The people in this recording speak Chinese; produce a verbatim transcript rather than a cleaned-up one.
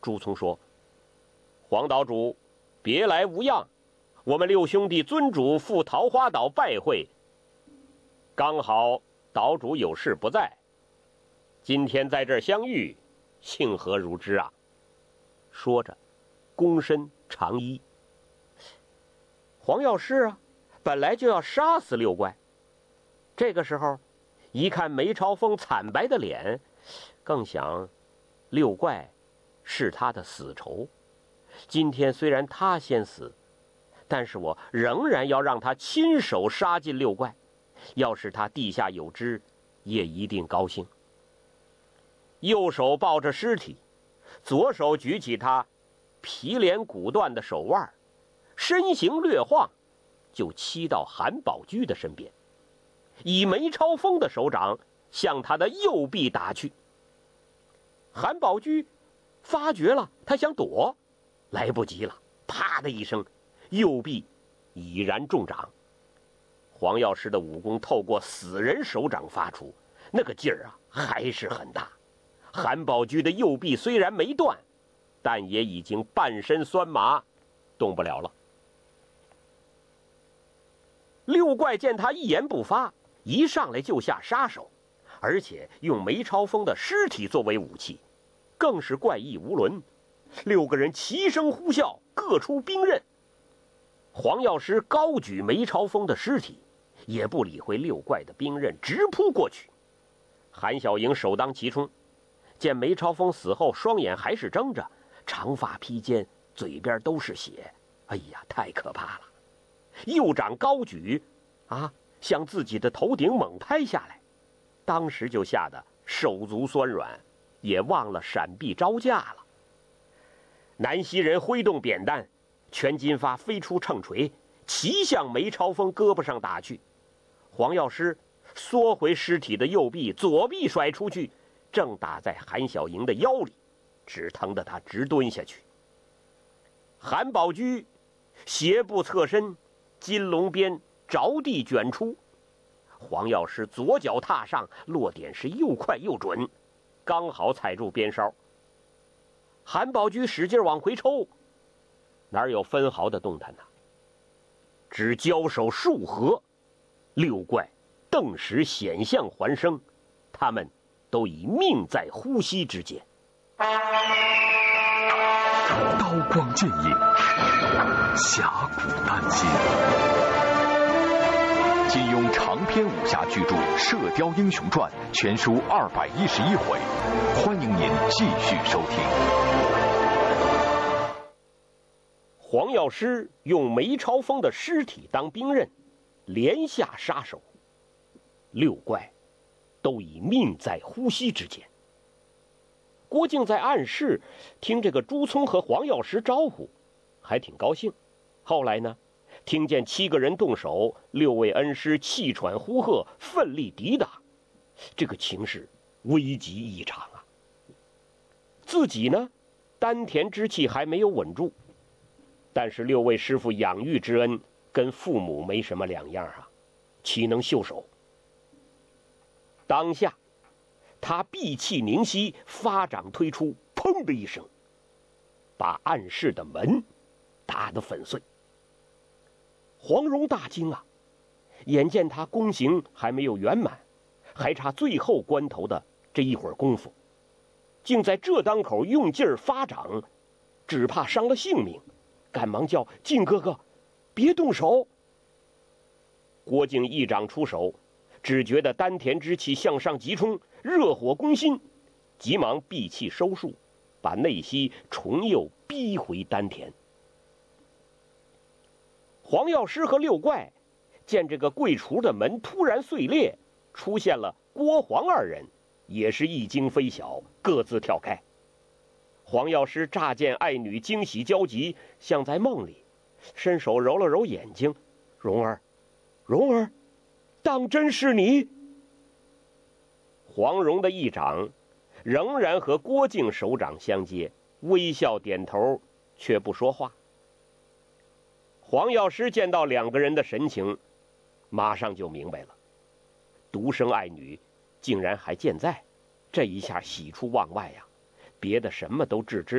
朱聪说：“黄岛主，别来无恙，我们六兄弟尊主赴桃花岛拜会，刚好岛主有事不在，今天在这儿相遇，幸何如之啊？”说着，躬身长揖。黄药师啊，本来就要杀死六怪，这个时候一看梅超风惨白的脸，更想六怪是他的死仇。今天虽然他先死，但是我仍然要让他亲手杀尽六怪，要是他地下有知，也一定高兴。右手抱着尸体，左手举起他皮连骨断的手腕，身形略晃，就骑到韩宝驹的身边，以梅超风的手掌向他的右臂打去。韩宝驹发觉了，他想躲，来不及了，啪的一声，右臂已然中掌。黄药师的武功透过死人手掌发出，那个劲儿啊还是很大。韩宝驹的右臂虽然没断，但也已经半身酸麻，动不了了。六怪见他一言不发，一上来就下杀手，而且用梅超风的尸体作为武器，更是怪异无伦。六个人齐声呼啸，各出兵刃。黄药师高举梅超风的尸体，也不理会六怪的兵刃，直扑过去。韩小莹首当其冲，见梅超风死后双眼还是睁着，长发披肩，嘴边都是血，哎呀，太可怕了！右掌高举，啊，向自己的头顶猛拍下来，当时就吓得手足酸软，也忘了闪避招架了。南溪人挥动扁担，全金发飞出秤锤，齐向梅超风胳膊上打去。黄药师缩回尸体的右臂，左臂甩出去，正打在韩小莹的腰里，只疼得他直蹲下去。韩宝驹斜步侧身，金龙鞭着地卷出，黄药师左脚踏上，落点是又快又准，刚好踩住鞭梢。韩宝驹使劲往回抽，哪有分毫的动弹呢？只交手数合，六怪顿时险象环生，他们都已命在呼吸之间。 刀光剑影，侠骨丹心。金庸长篇武侠巨著《射雕英雄传》全书二百一十一回，欢迎您继续收听。 黄药师用梅超风的尸体当兵刃，连下杀手，六怪都已命在呼吸之间。郭靖在暗室听这个朱聪和黄药师招呼，还挺高兴。后来呢，听见七个人动手，六位恩师气喘呼喝，奋力抵挡，这个情势危急异常啊。自己呢，丹田之气还没有稳住，但是六位师傅养育之恩跟父母没什么两样啊，岂能袖手？当下他闭气凝息，发掌推出，砰的一声，把暗室的门打得粉碎。黄蓉大惊啊，眼见他功行还没有圆满，还差最后关头的这一会儿功夫，竟在这当口用劲儿发掌，只怕伤了性命，赶忙叫靖哥哥别动手。郭靖一掌出手，只觉得丹田之气向上急冲，热火攻心，急忙闭气收束，把内息重又逼回丹田。黄药师和六怪见这个柜橱的门突然碎裂，出现了郭黄二人，也是一惊非小，各自跳开。黄药师乍见爱女惊喜交集，像在梦里，伸手揉了揉眼睛，蓉儿蓉儿，当真是你？黄蓉的一掌仍然和郭靖手掌相接，微笑点头，却不说话。黄药师见到两个人的神情，马上就明白了，独生爱女竟然还健在，这一下喜出望外呀，别的什么都置之